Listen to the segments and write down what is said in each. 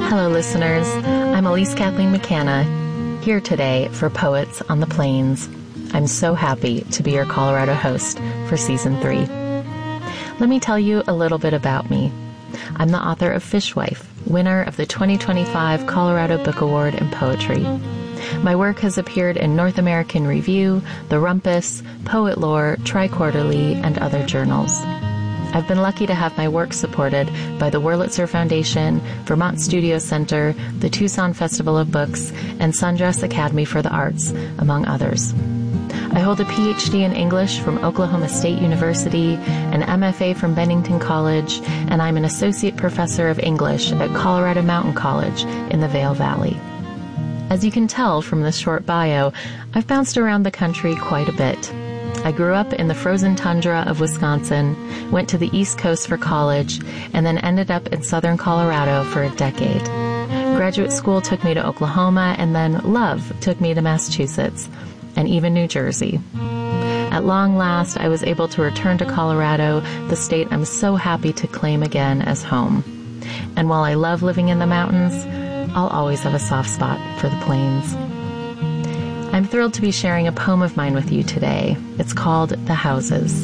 Hello, listeners. I'm Elise Kathleen McCanna, here today for Poets on the Plains. I'm so happy to be your Colorado host for Season 3. Let me tell you a little bit about me. I'm the author of Fishwife, winner of the 2025 Colorado Book Award in Poetry. My work has appeared in North American Review, The Rumpus, Poet Lore, Tri-Quarterly, and other journals. I've been lucky to have my work supported by the Wurlitzer Foundation, Vermont Studio Center, the Tucson Festival of Books, and Sundress Academy for the Arts, among others. I hold a PhD in English from Oklahoma State University, an MFA from Bennington College, and I'm an associate professor of English at Colorado Mountain College in the Vail Valley. As you can tell from this short bio, I've bounced around the country quite a bit. I grew up in the frozen tundra of Wisconsin, went to the East Coast for college, and then ended up in southern Colorado for a decade. Graduate school took me to Oklahoma, and then love took me to Massachusetts, and even New Jersey. At long last, I was able to return to Colorado, the state I'm so happy to claim again as home. And while I love living in the mountains, I'll always have a soft spot for the plains. I'm thrilled to be sharing a poem of mine with you today. It's called The Houses.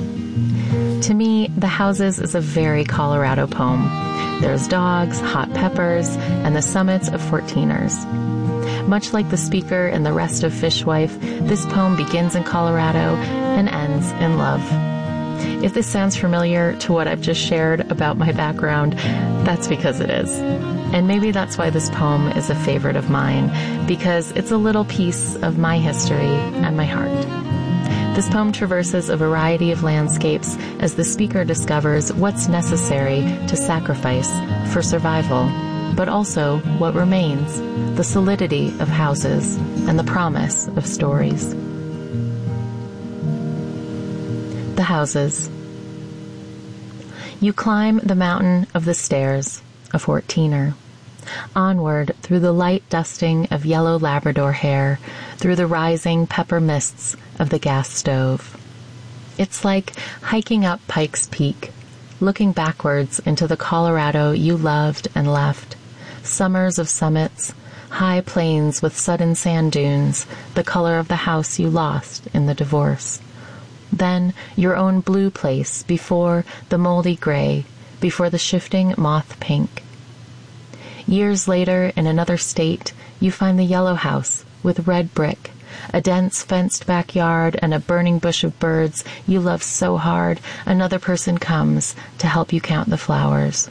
To me, The Houses is a very Colorado poem. There's dogs, hot peppers, and the summits of 14ers. Much like the speaker and the rest of Fishwife, this poem begins in Colorado and ends in love. If this sounds familiar to what I've just shared about my background, that's because it is. And maybe that's why this poem is a favorite of mine, because it's a little piece of my history and my heart. This poem traverses a variety of landscapes as the speaker discovers what's necessary to sacrifice for survival, but also what remains, the solidity of houses and the promise of stories. The Houses. You climb the mountain of the stairs, a 14er. Onward through the light dusting of yellow Labrador hair, through the rising pepper mists of the gas stove. It's like hiking up Pikes Peak, looking backwards into the Colorado you loved and left. Summers of summits, high plains with sudden sand dunes, the color of the house you lost in the divorce. Then your own blue place before the moldy gray, before the shifting moth pink. Years later, in another state, you find the yellow house with red brick, a dense fenced backyard, and a burning bush of birds you love so hard another person comes to help you count the flowers.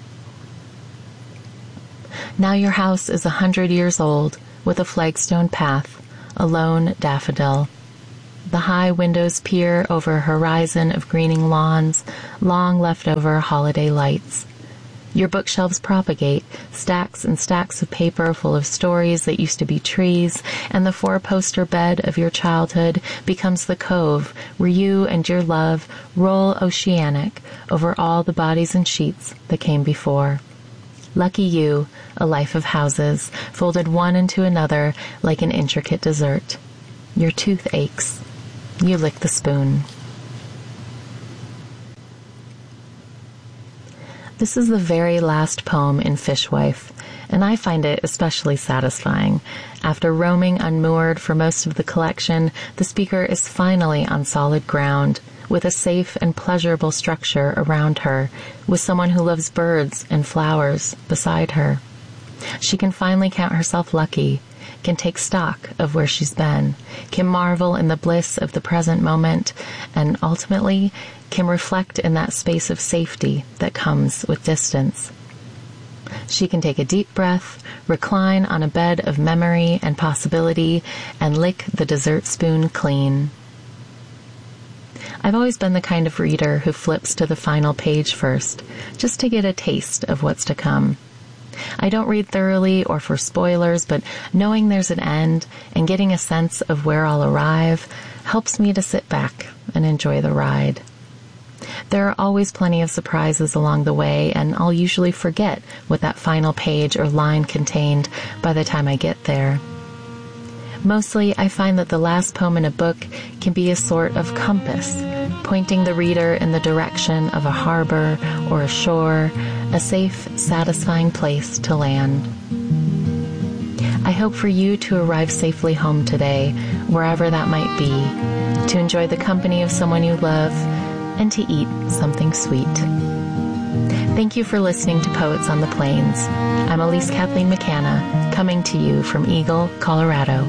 Now your house is 100 years old, with a flagstone path, a lone daffodil. The high windows peer over a horizon of greening lawns, long leftover holiday lights. Your bookshelves propagate, stacks and stacks of paper full of stories that used to be trees, and the four-poster bed of your childhood becomes the cove where you and your love roll oceanic over all the bodies and sheets that came before. Lucky you, a life of houses, folded one into another like an intricate dessert. Your tooth aches. You lick the spoon. This is the very last poem in Fishwife, and I find it especially satisfying. After roaming unmoored for most of the collection, the speaker is finally on solid ground, with a safe and pleasurable structure around her, with someone who loves birds and flowers beside her. She can finally count herself lucky, can take stock of where she's been, can marvel in the bliss of the present moment, and ultimately can reflect in that space of safety that comes with distance. She can take a deep breath, recline on a bed of memory and possibility, and lick the dessert spoon clean. I've always been the kind of reader who flips to the final page first, just to get a taste of what's to come. I don't read thoroughly or for spoilers, but knowing there's an end and getting a sense of where I'll arrive helps me to sit back and enjoy the ride. There are always plenty of surprises along the way, and I'll usually forget what that final page or line contained by the time I get there. Mostly, I find that the last poem in a book can be a sort of compass, pointing the reader in the direction of a harbor or a shore, a safe, satisfying place to land. I hope for you to arrive safely home today, wherever that might be, to enjoy the company of someone you love, and to eat something sweet. Thank you for listening to Poets on the Plains. I'm Elise Kathleen McCanna, coming to you from Eagle, Colorado.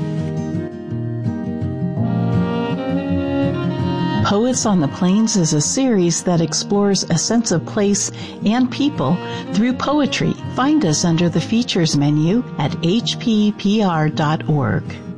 Poets on the Plains is a series that explores a sense of place and people through poetry. Find us under the features menu at hppr.org.